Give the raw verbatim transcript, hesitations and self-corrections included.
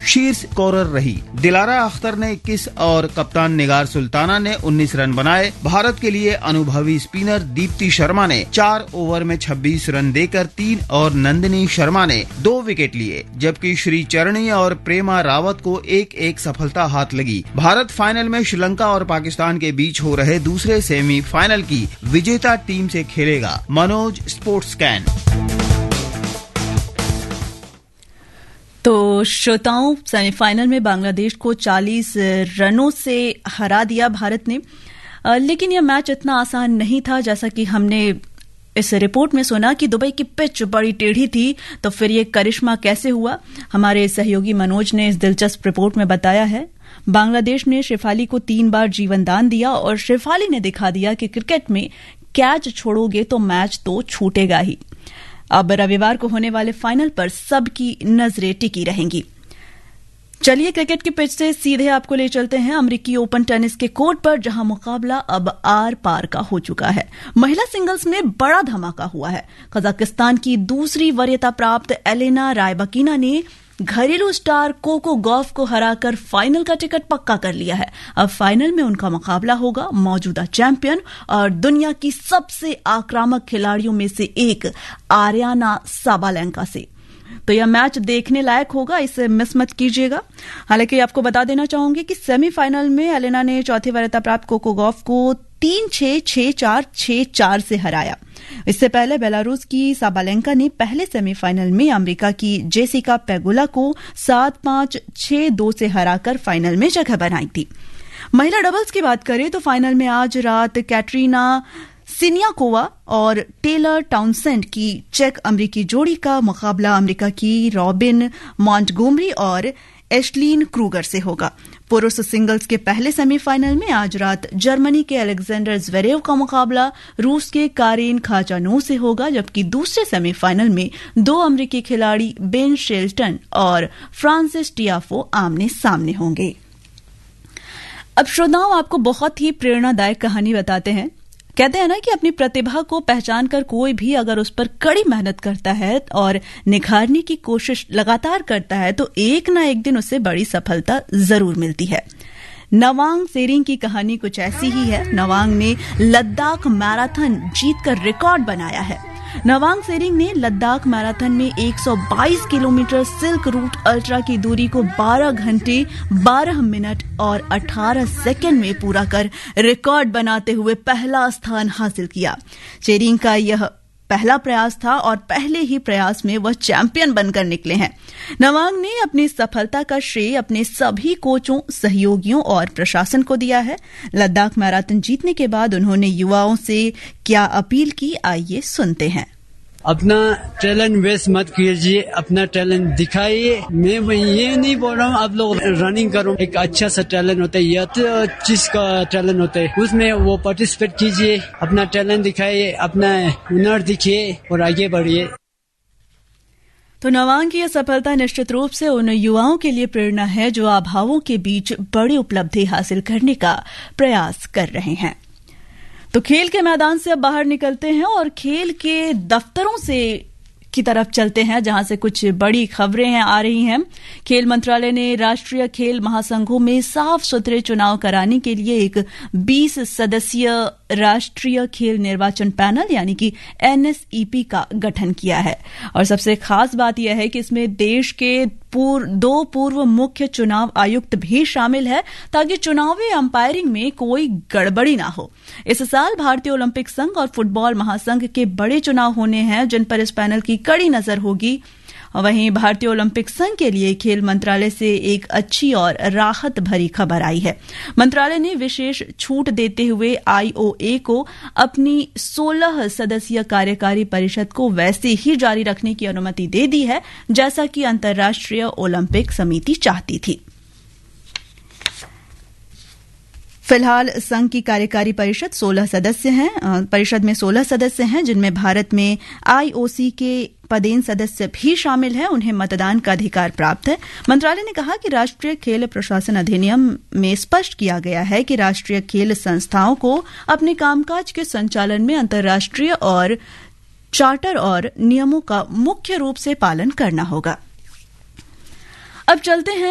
शीर्ष स्कोरर रही। दिलारा अख्तर ने इक्कीस और कप्तान निगार सुल्ताना ने उन्नीस रन बनाए। भारत के लिए अनुभवी स्पिनर दीप्ति शर्मा ने चार ओवर में छब्बीस रन देकर तीन और नंदिनी शर्मा ने दो विकेट लिए, जबकि श्रीचरणी और प्रेमा रावत को एक एक सफलता हाथ लगी। भारत फाइनल में श्रीलंका और पाकिस्तान के बीच हो रहे दूसरे सेमीफाइनल की विजेता टीम से खेलेगा। Manoj, sports can. तो श्रोताओं, सेमीफाइनल में बांग्लादेश को चालीस रनों से हरा दिया भारत ने, लेकिन यह मैच इतना आसान नहीं था। जैसा कि हमने इस रिपोर्ट में सुना कि दुबई की पिच बड़ी टेढ़ी थी, तो फिर ये करिश्मा कैसे हुआ, हमारे सहयोगी मनोज ने इस दिलचस्प रिपोर्ट में बताया है। बांग्लादेश ने शेफाली को तीन बार जीवन दान दिया और शेफाली ने दिखा दिया कि क्रिकेट में कैच छोड़ोगे तो मैच तो छूटेगा ही। अब रविवार को होने वाले फाइनल पर सबकी नजरें टिकी रहेंगी। चलिए क्रिकेट की पिच से सीधे आपको ले चलते हैं अमेरिकी ओपन टेनिस के कोर्ट पर, जहां मुकाबला अब आर पार का हो चुका है। महिला सिंगल्स में बड़ा धमाका हुआ है। कजाकिस्तान की दूसरी वरीयता प्राप्त एलेना रायबाकिना ने घरेलू स्टार कोको गॉफ को हराकर फाइनल का टिकट पक्का कर लिया है। अब फाइनल में उनका मुकाबला होगा मौजूदा चैंपियन और दुनिया की सबसे आक्रामक खिलाड़ियों में से एक आर्याना साबालेंका से। तो यह मैच देखने लायक होगा, इसे मिस मत कीजिएगा। हालांकि आपको बता देना चाहूंगी कि सेमीफाइनल में एलेना ने चौथी वरीयता प्राप्त कोको गॉफ को तीन छह छह चार छह चार से हराया। इससे पहले बेलारूस की साबालेंका ने पहले सेमीफाइनल में अमेरिका की जेसिका पेगुला को सात पांच छह दो से हराकर फाइनल में जगह बनाई थी। महिला डबल्स की बात करें तो फाइनल में आज रात कैटरीना सिनियाकोवा और टेलर टाउनसेंड की चेक अमेरिकी जोड़ी का मुकाबला अमेरिका की रॉबिन मॉन्टगोमरी और एशलीन क्रूगर से होगा। पुरुष सिंगल्स के पहले सेमीफाइनल में आज रात जर्मनी के अलेक्जेंडर ज़्वेरेव का मुकाबला रूस के कारिन खाचानोव से होगा, जबकि दूसरे सेमीफाइनल में दो अमेरिकी खिलाड़ी बेन शेल्टन और फ्रांसिस टियाफो आमने सामने होंगे। अब श्रोताओं, आपको बहुत ही प्रेरणादायक कहानी बताते हैं। कहते हैं ना कि अपनी प्रतिभा को पहचान कर कोई भी अगर उस पर कड़ी मेहनत करता है और निखारने की कोशिश लगातार करता है तो एक ना एक दिन उसे बड़ी सफलता जरूर मिलती है। नवांग सेरिंग की कहानी कुछ ऐसी ही है। नवांग ने लद्दाख मैराथन जीतकर रिकॉर्ड बनाया है। नवांग सेरिंग ने लद्दाख मैराथन में एक सौ बाईस किलोमीटर सिल्क रूट अल्ट्रा की दूरी को बारह घंटे बारह मिनट और अठारह सेकंड में पूरा कर रिकॉर्ड बनाते हुए पहला स्थान हासिल किया। सेरिंग का यह पहला प्रयास था और पहले ही प्रयास में वह चैंपियन बनकर निकले हैं। नवांग ने अपनी सफलता का श्रेय अपने सभी कोचों, सहयोगियों और प्रशासन को दिया है। लद्दाख मैराथन जीतने के बाद उन्होंने युवाओं से क्या अपील की, आइए सुनते हैं। अपना टैलेंट वेस्ट मत कीजिए, अपना टैलेंट दिखाइए। मैं ये नहीं बोल रहा हूँ आप लोग रनिंग करो, एक अच्छा सा टैलेंट होता है, यह तो चीज का टैलेंट होता है, उसमें वो पार्टिसिपेट कीजिए, अपना टैलेंट दिखाइए, अपना हुनर दिखिए और आगे बढ़िए। तो नवांग की यह सफलता निश्चित रूप से उन युवाओं के लिए प्रेरणा है जो अभावों के बीच बड़ी उपलब्धि हासिल करने का प्रयास कर रहे हैं। तो खेल के मैदान से अब बाहर निकलते हैं और खेल के दफ्तरों से की तरफ चलते हैं, जहां से कुछ बड़ी खबरें हैं आ रही हैं। खेल मंत्रालय ने राष्ट्रीय खेल महासंघों में साफ सुथरे चुनाव कराने के लिए एक बीस सदस्यीय राष्ट्रीय खेल निर्वाचन पैनल यानी कि एनएसईपी का गठन किया है। और सबसे खास बात यह है कि इसमें देश के पूर्व दो पूर्व मुख्य चुनाव आयुक्त भी शामिल है, ताकि चुनावी अंपायरिंग में कोई गड़बड़ी ना हो। इस साल भारतीय ओलंपिक संघ और फुटबॉल महासंघ के बड़े चुनाव होने हैं, जिन पर इस पैनल की कड़ी नजर होगी। वहीं भारतीय ओलंपिक संघ के लिए खेल मंत्रालय से एक अच्छी और राहत भरी खबर आई है। मंत्रालय ने विशेष छूट देते हुए आईओए को अपनी सोलह सदस्यीय कार्यकारी परिषद को वैसे ही जारी रखने की अनुमति दे दी है, जैसा कि अंतर्राष्ट्रीय ओलंपिक समिति चाहती थी। फिलहाल संघ की कार्यकारी परिषद सोलह सदस्य हैं। परिषद में सोलह सदस्य हैं, जिनमें भारत में आईओसी के पदेन सदस्य भी शामिल हैं। उन्हें मतदान का अधिकार प्राप्त है। मंत्रालय ने कहा कि राष्ट्रीय खेल प्रशासन अधिनियम में स्पष्ट किया गया है कि राष्ट्रीय खेल संस्थाओं को अपने कामकाज के संचालन में अंतर्राष्ट्रीय और चार्टर और नियमों का मुख्य रूप से पालन करना होगा। अब चलते हैं